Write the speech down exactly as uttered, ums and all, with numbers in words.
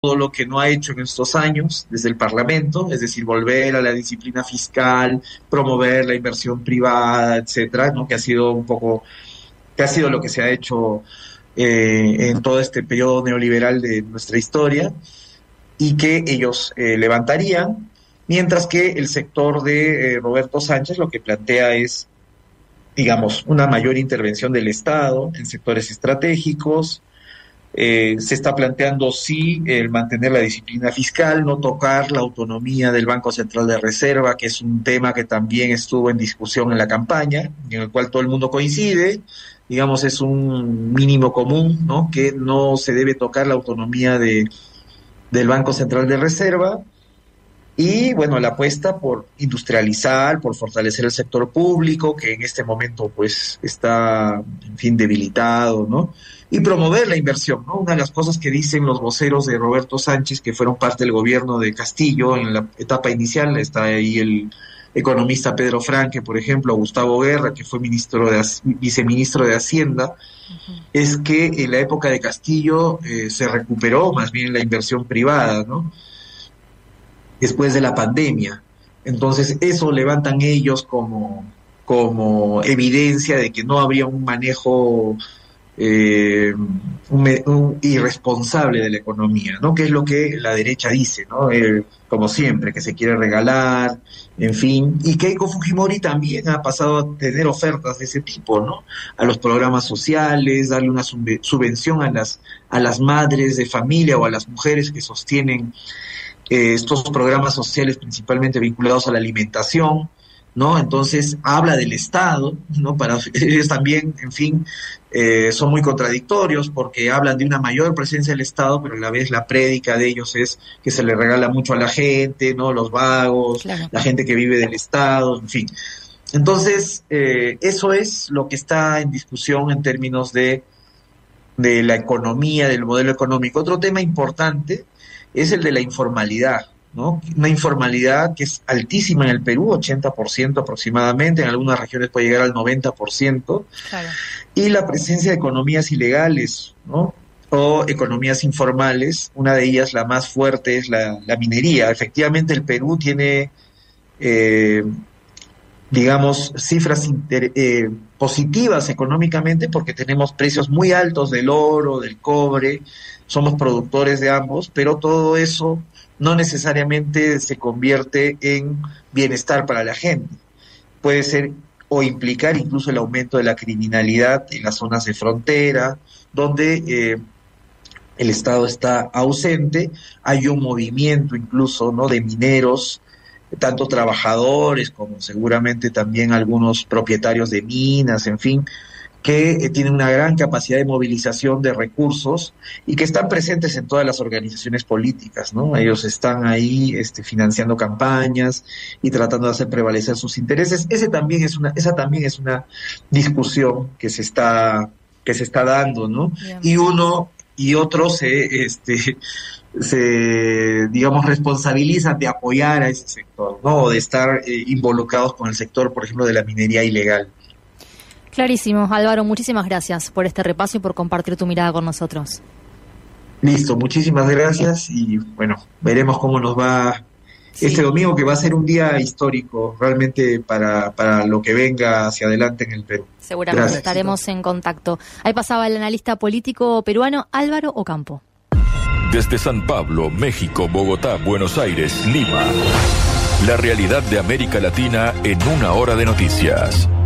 todo lo que no ha hecho en estos años desde el Parlamento, es decir, volver a la disciplina fiscal, promover la inversión privada, etcétera, ¿no? Que ha sido un poco, que ha sido lo que se ha hecho eh, en todo este periodo neoliberal de nuestra historia, y que ellos eh, levantarían, mientras que el sector de eh, Roberto Sánchez lo que plantea es, digamos, una mayor intervención del Estado en sectores estratégicos. Eh, se está planteando, sí, el mantener la disciplina fiscal, no tocar la autonomía del Banco Central de Reserva, que es un tema que también estuvo en discusión en la campaña, en el cual todo el mundo coincide. Digamos, es un mínimo común, ¿no?, que no se debe tocar la autonomía de del Banco Central de Reserva, y bueno, la apuesta por industrializar, por fortalecer el sector público, que en este momento pues está, en fin, debilitado, ¿no? Y promover la inversión, ¿no? Una de las cosas que dicen los voceros de Roberto Sánchez, que fueron parte del gobierno de Castillo en la etapa inicial, está ahí el economista Pedro Franque, por ejemplo, Gustavo Guerra, que fue ministro de, viceministro de Hacienda, uh-huh. Es que en la época de Castillo eh, se recuperó más bien la inversión privada, ¿no?, después de la pandemia. Entonces eso levantan ellos como, como evidencia de que no habría un manejo eh, un, un irresponsable de la economía, ¿no?, que es lo que la derecha dice, ¿no?, eh, como siempre, que se quiere regalar, en fin, y Keiko Fujimori también ha pasado a tener ofertas de ese tipo, ¿no?, a los programas sociales, darle una subvención a las, a las madres de familia o a las mujeres que sostienen eh, estos programas sociales principalmente vinculados a la alimentación, ¿no? Entonces habla del Estado, ¿no? Para ellos también, en fin, eh, son muy contradictorios porque hablan de una mayor presencia del Estado, pero a la vez la prédica de ellos es que se le regala mucho a la gente, ¿no?, los vagos, claro, la gente que vive del Estado, en fin. Entonces, eh, eso es lo que está en discusión en términos de, de la economía, del modelo económico. Otro tema importante es el de la informalidad, ¿no? Una informalidad que es altísima en el Perú, ochenta por ciento aproximadamente, en algunas regiones puede llegar al noventa por ciento, claro, y la presencia de economías ilegales, ¿no?, o economías informales. Una de ellas, la más fuerte, es la, la minería. Efectivamente, el Perú tiene, eh, digamos, cifras inter, eh, positivas económicamente porque tenemos precios muy altos del oro, del cobre, somos productores de ambos, pero todo eso no necesariamente se convierte en bienestar para la gente. Puede ser o implicar incluso el aumento de la criminalidad en las zonas de frontera, donde eh, el Estado está ausente. Hay un movimiento incluso, ¿no?, de mineros, tanto trabajadores como seguramente también algunos propietarios de minas, en fin, que eh, tienen una gran capacidad de movilización de recursos y que están presentes en todas las organizaciones políticas, ¿no? Ellos están ahí este, financiando campañas y tratando de hacer prevalecer sus intereses. Ese también es una, esa también es una discusión que se está, que se está dando, ¿no? Bien. Y uno y otro se, este, se, digamos, responsabilizan de apoyar a ese sector, ¿no? O de estar eh, involucrados con el sector, por ejemplo, de la minería ilegal. Clarísimo, Álvaro, muchísimas gracias por este repaso y por compartir tu mirada con nosotros. Listo, muchísimas gracias y bueno, veremos cómo nos va sí. este domingo, que va a ser un día histórico realmente para, para lo que venga hacia adelante en el Perú. Seguramente gracias. Estaremos en contacto. Ahí pasaba el analista político peruano Álvaro Ocampo. Desde San Pablo, México, Bogotá, Buenos Aires, Lima. La realidad de América Latina en una hora de noticias.